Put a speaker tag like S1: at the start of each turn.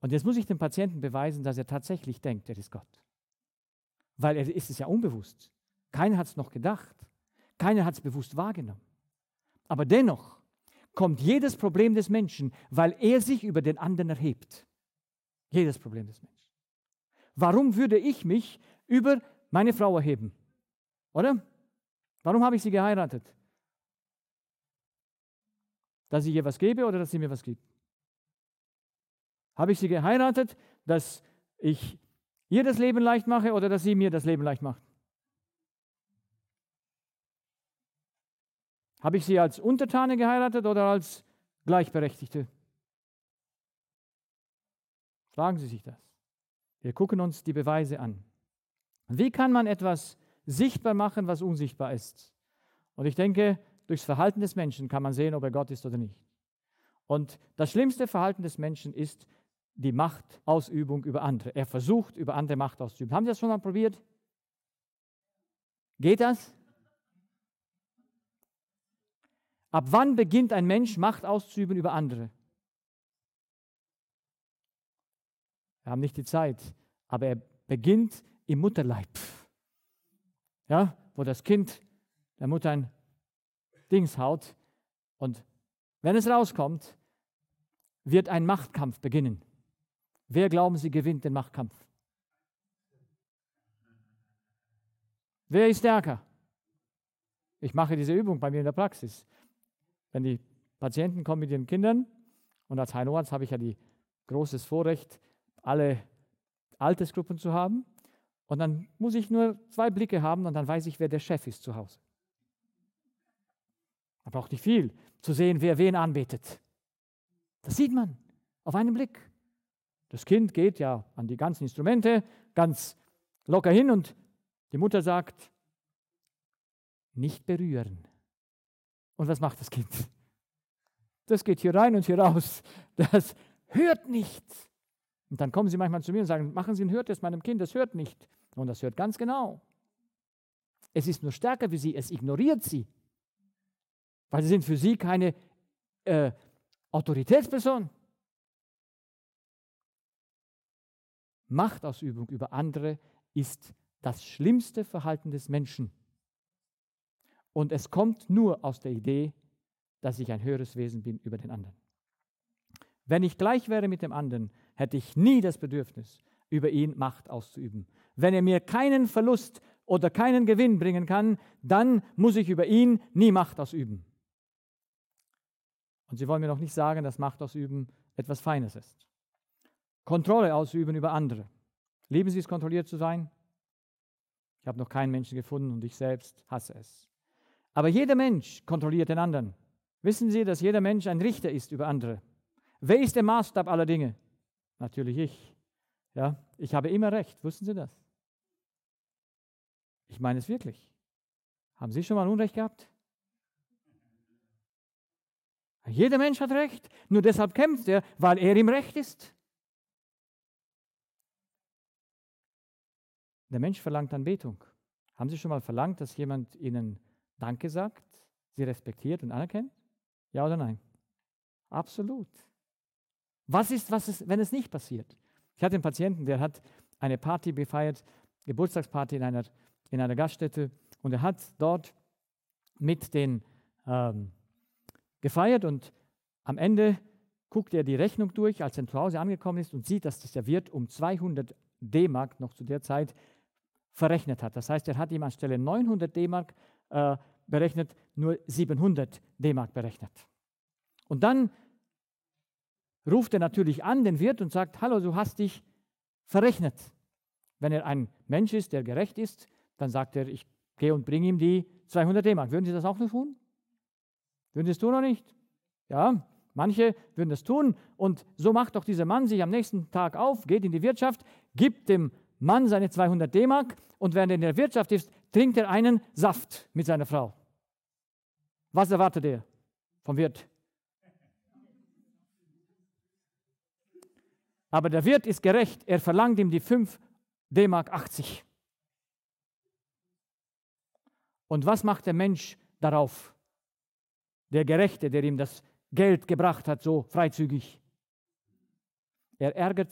S1: Und jetzt muss ich dem Patienten beweisen, dass er tatsächlich denkt, er ist Gott. Weil er ist es ja unbewusst. Keiner hat es noch gedacht. Keiner hat es bewusst wahrgenommen. Aber dennoch kommt jedes Problem des Menschen, weil er sich über den anderen erhebt. Jedes Problem des Menschen. Warum würde ich mich über meine Frau erheben? Oder? Warum habe ich sie geheiratet? Dass ich ihr was gebe oder dass sie mir was gibt? Habe ich sie geheiratet, dass ich ihr das Leben leicht mache oder dass sie mir das Leben leicht macht? Habe ich sie als Untertane geheiratet oder als Gleichberechtigte? Fragen Sie sich das. Wir gucken uns die Beweise an. Wie kann man etwas sichtbar machen, was unsichtbar ist? Und ich denke, durchs Verhalten des Menschen kann man sehen, ob er Gott ist oder nicht. Und das schlimmste Verhalten des Menschen ist die Machtausübung über andere. Er versucht, über andere Macht auszuüben. Haben Sie das schon mal probiert? Geht das? Ab wann beginnt ein Mensch, Macht auszuüben über andere? Wir haben nicht die Zeit, aber er beginnt im Mutterleib. Ja, wo das Kind der Mutter ein Dings haut und wenn es rauskommt, wird ein Machtkampf beginnen. Wer glauben Sie gewinnt den Machtkampf? Wer ist stärker? Ich mache diese Übung bei mir in der Praxis. Wenn die Patienten kommen mit ihren Kindern und als Heilarzt habe ich ja großes Vorrecht, alle Altersgruppen zu haben und dann muss ich nur 2 Blicke haben und dann weiß ich, wer der Chef ist zu Hause. Man braucht nicht viel, zu sehen, wer wen anbetet. Das sieht man auf einen Blick. Das Kind geht ja an die ganzen Instrumente ganz locker hin und die Mutter sagt, nicht berühren. Und was macht das Kind? Das geht hier rein und hier raus. Das hört nicht. Und dann kommen sie manchmal zu mir und sagen, machen Sie einen Hörtest meinem Kind, das hört nicht. Und das hört ganz genau. Es ist nur stärker wie sie, es ignoriert sie. Weil sie sind für sie keine Autoritätsperson. Machtausübung über andere ist das schlimmste Verhalten des Menschen. Und es kommt nur aus der Idee, dass ich ein höheres Wesen bin über den anderen. Wenn ich gleich wäre mit dem anderen, hätte ich nie das Bedürfnis, über ihn Macht auszuüben. Wenn er mir keinen Verlust oder keinen Gewinn bringen kann, dann muss ich über ihn nie Macht ausüben. Und Sie wollen mir noch nicht sagen, dass Macht ausüben etwas Feines ist. Kontrolle ausüben über andere. Lieben Sie es, kontrolliert zu sein? Ich habe noch keinen Menschen gefunden und ich selbst hasse es. Aber jeder Mensch kontrolliert den anderen. Wissen Sie, dass jeder Mensch ein Richter ist über andere? Wer ist der Maßstab aller Dinge? Natürlich ich. Ja, ich habe immer recht. Wussten Sie das? Ich meine es wirklich. Haben Sie schon mal Unrecht gehabt? Jeder Mensch hat Recht. Nur deshalb kämpft er, weil er im Recht ist. Der Mensch verlangt Anbetung. Haben Sie schon mal verlangt, dass jemand Ihnen Danke sagt, Sie respektiert und anerkennt? Ja oder nein? Absolut. Was ist, wenn es nicht passiert? Ich hatte einen Patienten, der hat eine Party gefeiert, Geburtstagsparty in einer Gaststätte und er hat dort mit den gefeiert und am Ende guckt er die Rechnung durch, als er zu Hause angekommen ist und sieht, dass der Wirt um 200 D-Mark noch zu der Zeit verrechnet hat. Das heißt, er hat ihm anstelle 900 D-Mark berechnet, nur 700 D-Mark berechnet. Und dann ruft er natürlich an, den Wirt, und sagt, hallo, du hast dich verrechnet. Wenn er ein Mensch ist, der gerecht ist, dann sagt er, ich gehe und bringe ihm die 200 D-Mark. Würden Sie das auch noch tun? Würden Sie es tun oder nicht? Ja, manche würden das tun. Und so macht doch dieser Mann sich am nächsten Tag auf, geht in die Wirtschaft, gibt dem Mann seine 200 D-Mark und während er in der Wirtschaft ist, trinkt er einen Saft mit seiner Frau. Was erwartet er vom Wirt? Aber der Wirt ist gerecht, er verlangt ihm die 5 D-Mark 80. Und was macht der Mensch darauf? Der Gerechte, der ihm das Geld gebracht hat, so freizügig. Er ärgert